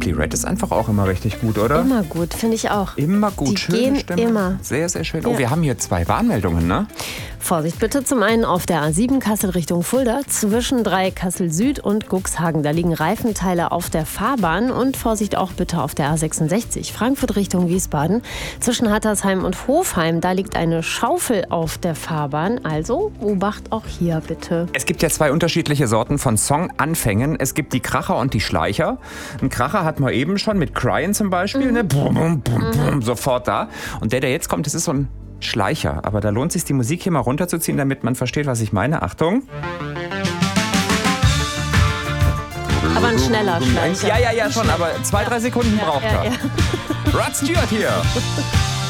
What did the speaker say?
Simply Red ist einfach auch immer richtig gut, oder? Immer gut, finde ich auch. Immer gut, Die schöne gehen Stimme. immer. Sehr, sehr schön. Ja. Oh, wir haben hier 2 Warnmeldungen, ne? Vorsicht bitte, zum einen auf der A7 Kassel Richtung Fulda, zwischen 3 Kassel Süd und Cuxhagen. Da liegen Reifenteile auf der Fahrbahn und Vorsicht auch bitte auf der A66 Frankfurt Richtung Wiesbaden. Zwischen Hattersheim und Hofheim, da liegt eine Schaufel auf der Fahrbahn. Also Obacht auch hier bitte. Es gibt ja 2 unterschiedliche Sorten von Songanfängen. Es gibt die Kracher und die Schleicher. Ein Kracher hat man eben schon mit Cryin zum Beispiel, ne? Bum, bum, bum, bum, sofort da. Und der jetzt kommt, das ist so ein Schleicher. Aber da lohnt es sich, die Musik hier mal runterzuziehen, damit man versteht, was ich meine. Achtung. Aber ein schneller Schleicher. Ja, schon, aber 2-3 Sekunden braucht er. Ja. Rod Stewart hier.